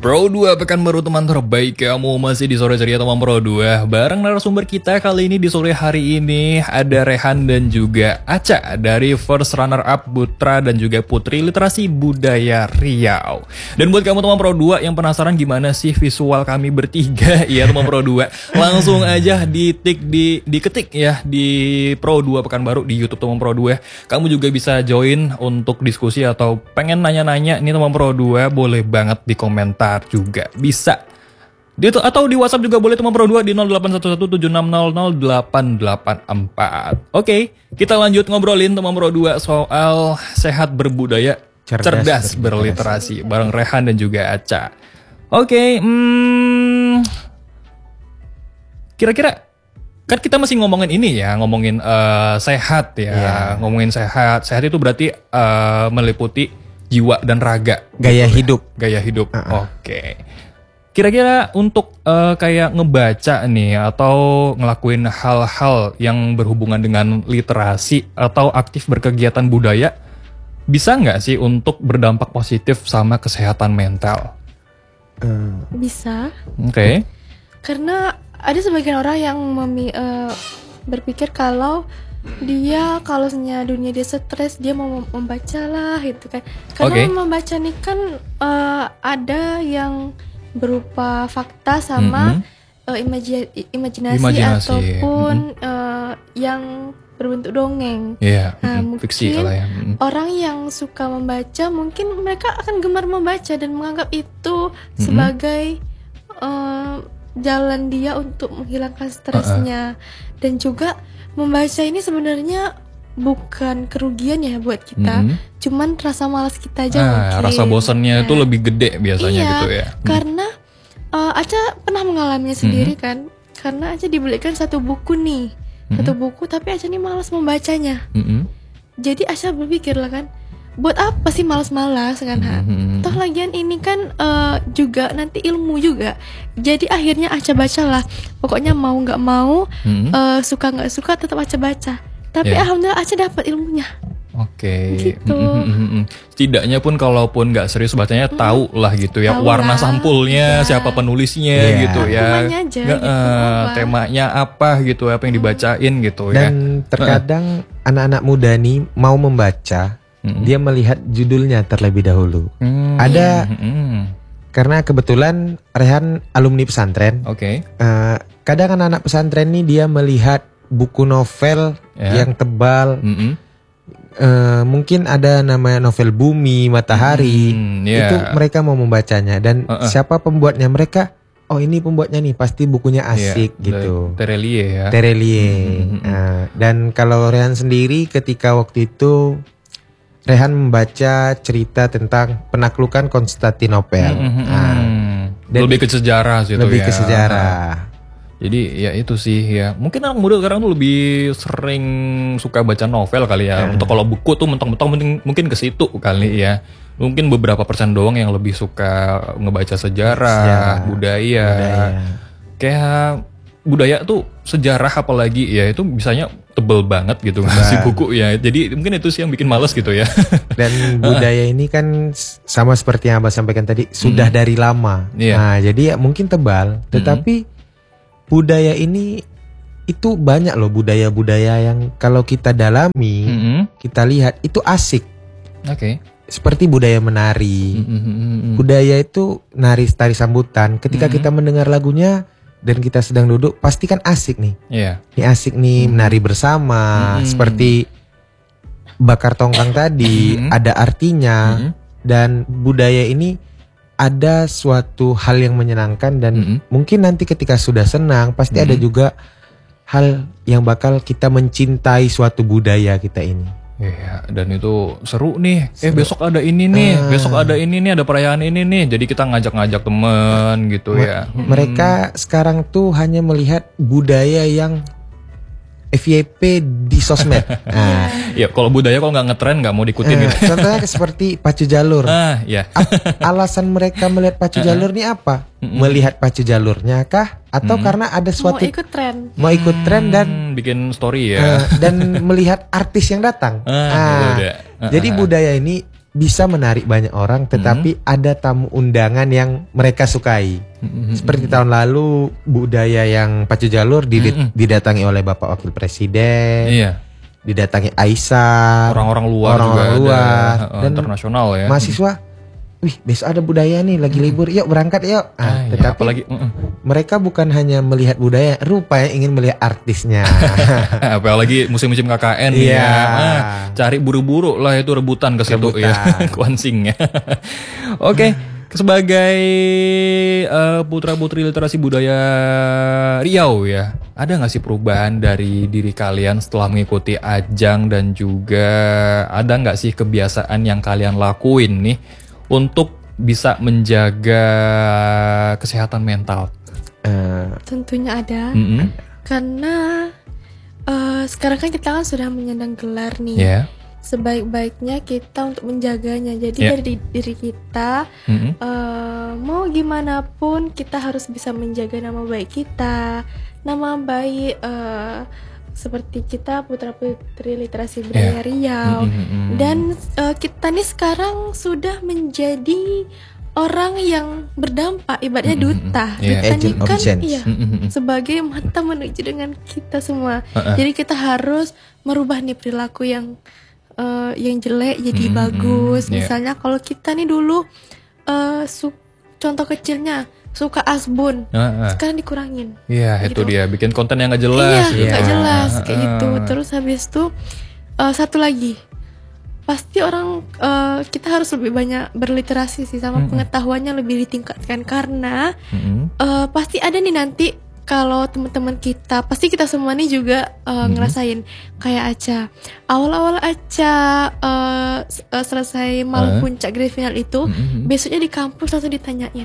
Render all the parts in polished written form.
Pro 2 Pekanbaru teman terbaik kamu masih di sore ceria teman Pro 2. Bareng narasumber kita kali ini di sore hari ini ada Rehan dan juga Aca dari First Runner Up Putra dan juga Putri Literasi Budaya Riau. Dan buat kamu teman Pro 2 yang penasaran gimana sih visual kami bertiga ya teman Pro 2, langsung aja diketik ya di Pro 2 Pekanbaru di YouTube teman Pro 2. Kamu juga bisa join untuk diskusi atau pengen nanya-nanya nih teman Pro 2, boleh banget di komentar juga bisa atau di WhatsApp juga boleh teman Pro 2 di 081176000884. Oke, kita lanjut ngobrolin teman Pro 2 soal sehat berbudaya, cerdas berliterasi bareng Rehan dan juga Aca. Oke, kira-kira kan kita masih ngomongin ini ya, ngomongin sehat ya, ngomongin sehat. Sehat itu berarti meliputi jiwa dan raga, gaya gitu, hidup. Gaya hidup. Oke. Kira-kira untuk kayak ngebaca nih atau ngelakuin hal-hal yang berhubungan dengan literasi atau aktif berkegiatan budaya, bisa nggak sih untuk berdampak positif sama kesehatan mental? Bisa. Oke. Karena ada sebagian orang yang berpikir kalau dunia dia stres, dia mau membaca lah gitu kan. Karena membaca nih kan ada yang berupa fakta sama imajinasi ataupun yang berbentuk dongeng. Mungkin fiksi lah ya. Orang yang suka membaca mungkin mereka akan gemar membaca dan menganggap itu sebagai jalan dia untuk menghilangkan stresnya. Dan juga membaca ini sebenarnya bukan kerugian ya buat kita, cuman rasa malas kita aja mungkin. Rasa bosannya itu lebih gede biasanya gitu ya. Karena Aca pernah mengalaminya sendiri kan. Karena Aca dibelikan satu buku nih, satu buku tapi Aca nih malas membacanya. Jadi Aca berpikir lah kan, buat apa sih malas-malas kan? Toh lagian ini kan juga nanti ilmu juga. Jadi akhirnya Aca bacalah. Pokoknya mau nggak mau, suka nggak suka tetap Aca baca. Tapi alhamdulillah Aca dapat ilmunya. Oke. Gitu. Setidaknya pun kalaupun nggak serius bacanya tahu lah gitu ya, warna sampulnya, siapa penulisnya gitu ya. Temanya aja, temanya apa gitu, apa yang dibacain gitu ya. Dan terkadang anak-anak muda nih mau membaca, dia melihat judulnya terlebih dahulu. Ada karena kebetulan Rehan alumni pesantren. Kadang anak-anak pesantren nih dia melihat buku novel yang tebal. Mungkin ada namanya novel Bumi, Matahari. Itu mereka mau membacanya. Dan siapa pembuatnya, mereka, oh ini pembuatnya nih, pasti bukunya asik gitu. Terelie ya. Terelie. Dan kalau Rehan sendiri ketika waktu itu Rehan membaca cerita tentang penaklukan Konstantinopel. Lebih ke sejarah sih. Lebih ke sejarah. Jadi ya itu sih ya. Mungkin anak muda sekarang tuh lebih sering suka baca novel kali ya. Untuk kalau buku tuh mentang-mentang mungkin ke situ kali ya. Mungkin beberapa persen doang yang lebih suka ngebaca sejarah, budaya. Kayak budaya tuh sejarah apalagi ya itu bisanya tebel banget gitu si buku ya. Jadi mungkin itu sih yang bikin males gitu ya. Dan budaya ini kan sama seperti yang Abah sampaikan tadi, sudah dari lama. Nah, jadi ya mungkin tebal, tetapi budaya ini itu banyak loh, budaya-budaya yang kalau kita dalami, kita lihat itu asik. Seperti budaya menari. Budaya itu nari tari sambutan. Ketika kita mendengar lagunya dan kita sedang duduk, pasti kan asik nih. Ini asik nih menari bersama. Seperti bakar tongkang tadi, ada artinya. Dan budaya ini ada suatu hal yang menyenangkan dan mungkin nanti ketika sudah senang pasti ada juga hal yang bakal kita mencintai suatu budaya kita ini. Iya, dan itu seru nih. Besok ada ini nih, besok ada ini nih, ada perayaan ini nih. Jadi kita ngajak-ngajak temen gitu ya. Mereka sekarang tuh hanya melihat budaya yang FYP di sosmed. Ya kalau budaya kalau nggak ngetren nggak mau diikutin gitu. Contohnya seperti pacu jalur. Alasan mereka melihat pacu jalur ini apa? Melihat pacu jalurnya kah? Atau karena ada suatu mau ikut tren dan bikin story ya. Dan melihat artis yang datang. Jadi budaya ini bisa menarik banyak orang, tetapi ada tamu undangan yang mereka sukai. Seperti tahun lalu budaya yang pacu jalur didatangi oleh Bapak Wakil Presiden, didatangi Aisyah, orang-orang luar dan internasional ya. Mahasiswa, wih besok ada budaya nih lagi libur, yuk berangkat yuk. Tetapi apalagi mereka bukan hanya melihat budaya, rupanya ingin melihat artisnya. Apalagi musim-musim KKN ya. Cari buru-buru lah itu rebutan ke situ ya, kuansing ya. Oke, sebagai putra-putri literasi budaya Riau ya, ada nggak sih perubahan dari diri kalian setelah mengikuti ajang, dan juga ada nggak sih kebiasaan yang kalian lakuin nih untuk bisa menjaga kesehatan mental? Tentunya ada, karena sekarang kan kita kan sudah menyandang gelar nih. Sebaik-baiknya kita untuk menjaganya. Jadi dari diri kita, mau gimana pun kita harus bisa menjaga nama baik kita, nama baik seperti kita putra-putri literasi budaya Riau. Dan kita nih sekarang sudah menjadi orang yang berdampak, ibaratnya duta. Duta ini kan sebagai mata menuju dengan kita semua. Jadi kita harus merubah nih perilaku yang jelek jadi bagus. Misalnya kalau kita nih dulu contoh kecilnya suka asbun, sekarang dikurangin. Itu dia, bikin konten yang gak jelas. Gak jelas kayak gitu. Terus habis itu satu lagi, pasti orang kita harus lebih banyak berliterasi sih, sama pengetahuannya lebih ditingkatkan, karena pasti ada nih nanti kalau teman-teman kita, pasti kita semua nih juga ngerasain kayak Aca. Awal-awal Aca selesai malam puncak grand final itu, besoknya di kampus langsung ditanyain,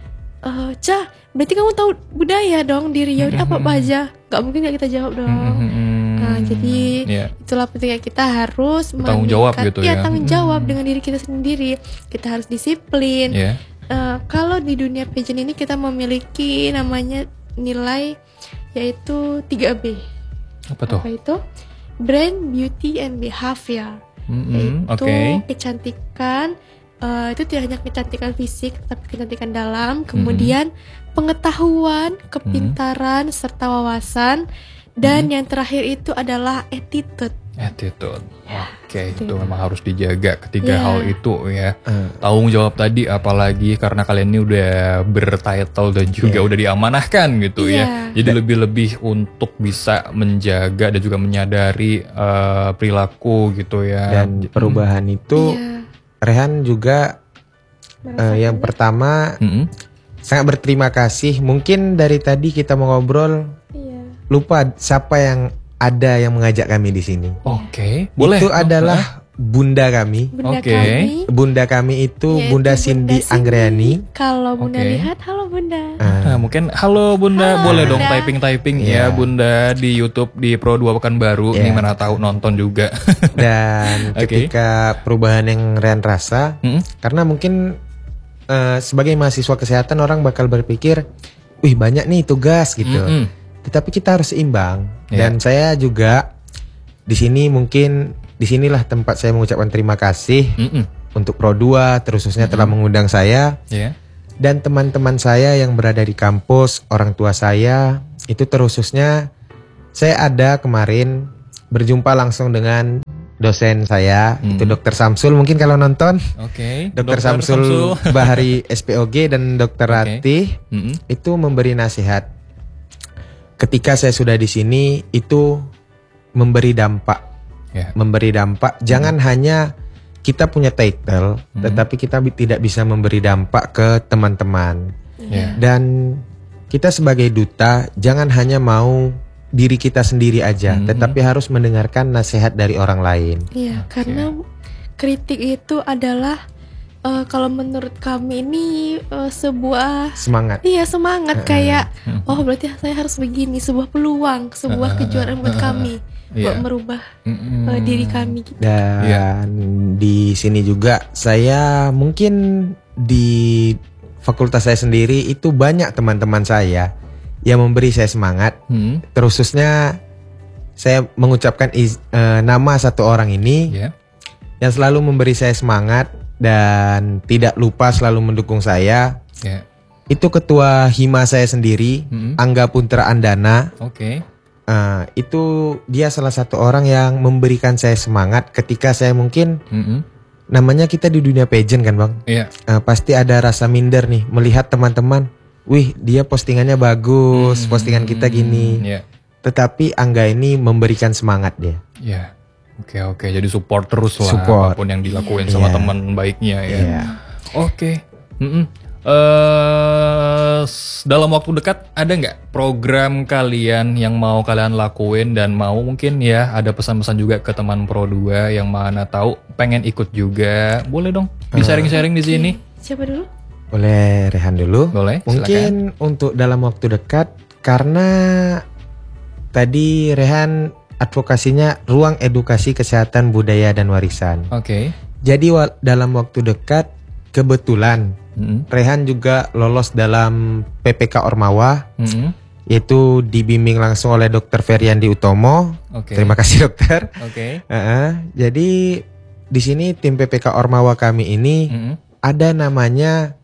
Ca, berarti kamu tahu budaya dong di Riau, apa aja? Gak mungkin gak kita jawab dong. Nah, jadi itulah pentingnya kita harus tanggung jawab gitu ya. Tanggung jawab dengan diri kita sendiri. Kita harus disiplin. Kalau di dunia pageant ini kita memiliki namanya nilai, yaitu 3B. Apa itu? Brand, Beauty, and Behavior. Yaitu kecantikan. Itu tidak hanya kecantikan fisik, tapi kecantikan dalam, kemudian pengetahuan, kepintaran, serta wawasan, dan yang terakhir itu adalah attitude. Itu memang harus dijaga ketiga hal itu ya. Tanggung jawab tadi, apalagi karena kalian ini udah bertitle dan juga udah diamanahkan gitu ya. Jadi lebih-lebih untuk bisa menjaga dan juga menyadari perilaku gitu ya. Dan perubahan itu Rehan juga yang pertama sangat berterima kasih. Mungkin dari tadi kita mau ngobrol, lupa siapa yang ada yang mengajak kami di sini. Boleh. Itu adalah Bunda kami. Bunda kami itu Bunda Cindy Anggriani. Kalau Bunda lihat, halo Bunda. Mungkin halo Bunda, boleh dong typing ya Bunda di YouTube di Pro 2 Pekanbaru. Ini mana tahu nonton juga. Dan ketika perubahan yang Rehan rasa, karena mungkin sebagai mahasiswa kesehatan orang bakal berpikir, wih banyak nih tugas gitu. Tetapi kita harus seimbang. Dan saya juga di sini mungkin disinilah tempat saya mengucapkan terima kasih untuk Pro 2 terkhususnya telah mengundang saya dan teman-teman saya yang berada di kampus, orang tua saya itu terkhususnya. Saya ada kemarin berjumpa langsung dengan dosen saya, itu Dr. Samsul, mungkin kalau nonton. Dr. Samsul Bahari SPOG dan Dr. Ratih itu memberi nasihat. Ketika saya sudah di sini itu memberi dampak. Memberi dampak, jangan hanya kita punya title, tetapi kita tidak bisa memberi dampak ke teman-teman. Dan kita sebagai duta jangan hanya mau diri kita sendiri aja, tetapi harus mendengarkan nasihat dari orang lain. Karena kritik itu adalah kalau menurut kami ini sebuah semangat. Semangat kayak berarti saya harus begini, sebuah peluang, sebuah kejuaraan buat kami. Buat merubah diri kami gitu. Dan di sini juga saya mungkin di fakultas saya sendiri itu banyak teman-teman saya yang memberi saya semangat. Terkhususnya saya mengucapkan nama satu orang ini. yang selalu memberi saya semangat dan tidak lupa selalu mendukung saya. Itu ketua Hima saya sendiri, Angga Putra Andana. Itu dia salah satu orang yang memberikan saya semangat ketika saya mungkin namanya kita di dunia pageant kan Bang. Pasti ada rasa minder nih melihat teman-teman, wih dia postingannya bagus, postingan kita gini. Tetapi Angga ini memberikan semangat dia. Oke, jadi support terus lah apapun yang dilakuin sama teman baiknya ya. Dalam waktu dekat ada nggak program kalian yang mau kalian lakuin dan mau mungkin ya ada pesan-pesan juga ke teman Pro 2 yang mana tahu pengen ikut juga, boleh dong di sharing-sharing di sini. Siapa dulu? Boleh Rehan dulu. Boleh. Mungkin silakan. Untuk dalam waktu dekat karena tadi Rehan advokasinya ruang edukasi kesehatan budaya dan warisan. Jadi dalam waktu dekat kebetulan Rehan juga lolos dalam PPK Ormawa, yaitu dibimbing langsung oleh Dr. Feryandi Utomo. Terima kasih dokter. Jadi di sini tim PPK Ormawa kami ini ada namanya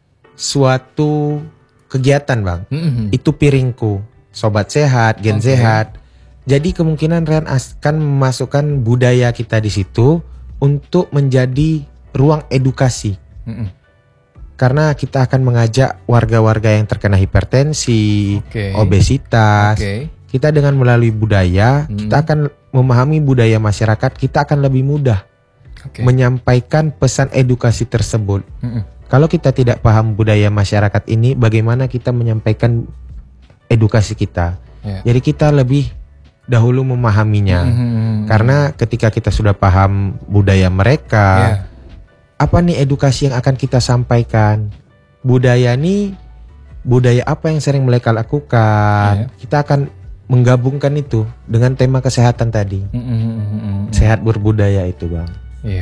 suatu kegiatan Bang. Itu Piringku, Sobat Sehat, Gen Sehat. Jadi kemungkinan Rehan akan memasukkan budaya kita di situ untuk menjadi ruang edukasi. Karena kita akan mengajak warga-warga yang terkena hipertensi, obesitas. Kita dengan melalui budaya, kita akan memahami budaya masyarakat, kita akan lebih mudah menyampaikan pesan edukasi tersebut. Kalau kita tidak paham budaya masyarakat ini, bagaimana kita menyampaikan edukasi kita? Jadi kita lebih dahulu memahaminya. Karena ketika kita sudah paham budaya mereka, apa nih edukasi yang akan kita sampaikan? Budaya nih, budaya apa yang sering mereka lakukan? Kita akan menggabungkan itu dengan tema kesehatan tadi. Sehat berbudaya itu Bang.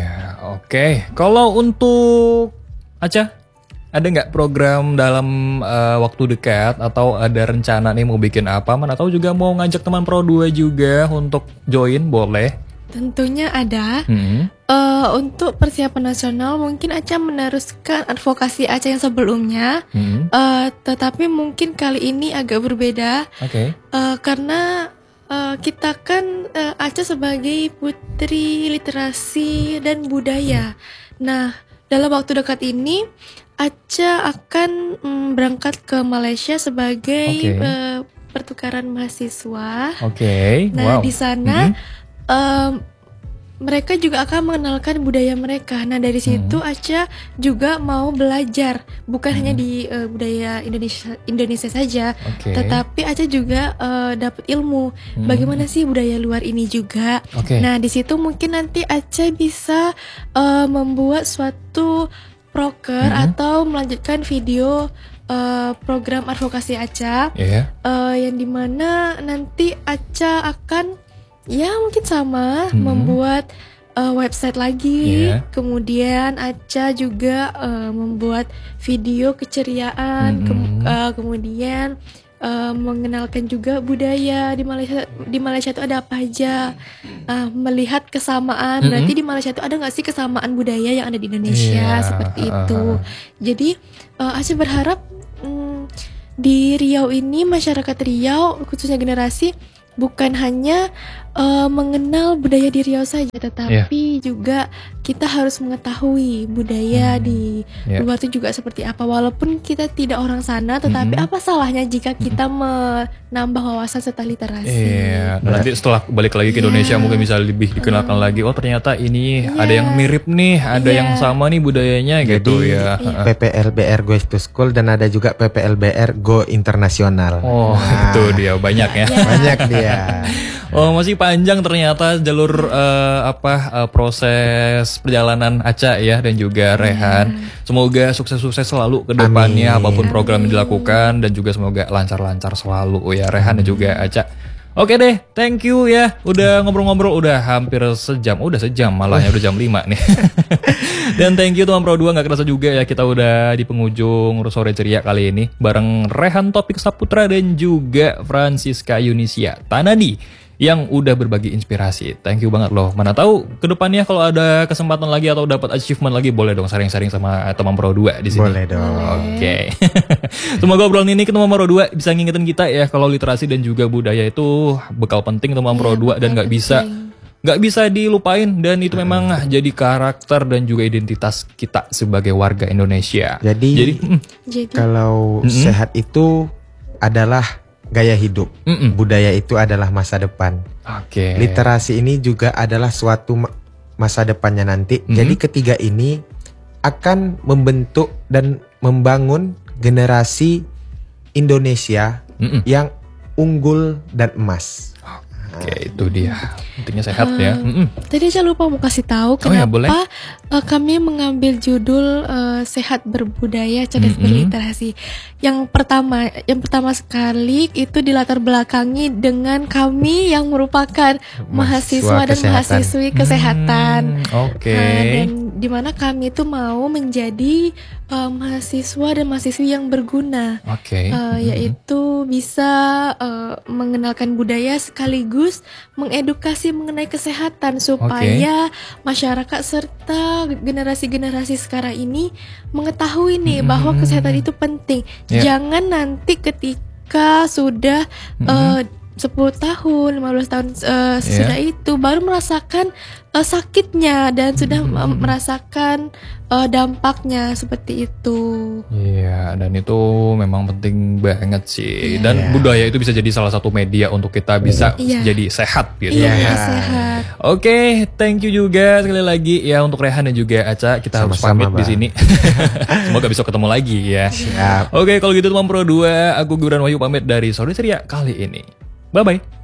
Kalau untuk Aca, ada nggak program dalam waktu dekat atau ada rencana nih mau bikin apa? Mana tahu juga mau ngajak teman Pro 2 juga untuk join, boleh? Tentunya ada. Untuk persiapan nasional mungkin Aca meneruskan advokasi Aca yang sebelumnya, tetapi mungkin kali ini agak berbeda. Karena kita kan Aca sebagai putri literasi dan budaya. Nah, dalam waktu dekat ini Aca akan berangkat ke Malaysia sebagai pertukaran mahasiswa. Nah, di sana mereka juga akan mengenalkan budaya mereka. Nah, dari situ Aca juga mau belajar, bukan hanya di budaya Indonesia saja, tetapi Aca juga dapat ilmu bagaimana sih budaya luar ini juga. Nah, di situ mungkin nanti Aca bisa membuat suatu proker atau melanjutkan video program advokasi Aca, yang dimana nanti Aca akan mungkin sama membuat website lagi, kemudian Aca juga membuat video keceriaan, kemudian mengenalkan juga budaya di Malaysia. Di Malaysia itu ada apa aja, melihat kesamaan. Berarti di Malaysia itu ada nggak sih kesamaan budaya yang ada di Indonesia, seperti itu. Jadi Aca berharap di Riau ini, masyarakat Riau khususnya generasi bukan hanya mengenal budaya di Riau saja, tetapi juga kita harus mengetahui budaya di luar itu juga seperti apa. Walaupun kita tidak orang sana, tetapi apa salahnya jika kita menambah wawasan serta literasi. Nanti setelah balik lagi ke Indonesia mungkin bisa lebih dikenalkan lagi. Oh, ternyata ini ada yang mirip nih, ada yang sama nih budayanya. Jadi, gitu ya. PPLBR Goes to School dan ada juga PPLBR Go Internasional. Itu dia, banyak ya. Banyak dia. Masih panjang ternyata jalur proses perjalanan Aca ya, dan juga Rehan. Semoga sukses-sukses selalu ke depannya, apapun program yang dilakukan, dan juga semoga lancar-lancar selalu ya Rehan dan juga Aca. Oke deh, thank you ya. Udah ngobrol-ngobrol udah hampir sejam. Udah sejam malahnya, udah jam 5 nih. Dan thank you teman Pro 2, gak kerasa juga ya kita udah di penghujung sore ceria kali ini bareng Rehan Topik Saputra dan juga Francisca Yunisia Tanadi yang udah berbagi inspirasi. Thank you banget loh. Mana tahu kedepannya kalau ada kesempatan lagi atau dapat achievement lagi, boleh dong sharing-sharing sama teman Pro 2 di sini. Boleh dong. Oke. Semoga obrolan ini ke teman Pro 2 bisa ngingetin kita ya kalau literasi dan juga budaya itu bekal penting teman Pro 2 dan nggak bisa dilupain, dan itu memang jadi karakter dan juga identitas kita sebagai warga Indonesia. Jadi kalau sehat itu adalah gaya hidup, budaya itu adalah masa depan. Literasi ini juga adalah suatu masa depannya nanti. Jadi ketiga ini akan membentuk dan membangun generasi Indonesia yang unggul dan emas. Oke, itu dia. Pentingnya sehat ya. Tadi saya lupa mau kasih tahu kenapa kami mengambil judul sehat berbudaya, cerdas berliterasi. Yang pertama sekali itu dilatar belakangi dengan kami yang merupakan mahasiswa dan mahasiswi kesehatan. Dan dimana kami itu mau menjadi mahasiswa dan mahasiswi yang berguna, yaitu bisa mengenalkan budaya sekaligus mengedukasi mengenai kesehatan supaya masyarakat serta generasi-generasi sekarang ini mengetahui nih bahwa kesehatan itu penting. Jangan nanti ketika sudah 10 tahun, 15 tahun sudah itu baru merasakan sakitnya dan sudah merasakan dampaknya seperti itu. Iya, dan itu memang penting banget sih. Dan budaya itu bisa jadi salah satu media untuk kita bisa jadi sehat gitu. Sehat. Oke, thank you juga sekali lagi ya untuk Rehan dan juga Aca. Kita harus pamit di sini. Semoga bisa ketemu lagi ya. Siap. Oke, kalau gitu teman Pro 2, aku Gibran Wahyu pamit dari Sore Ceria kali ini. Bye-bye.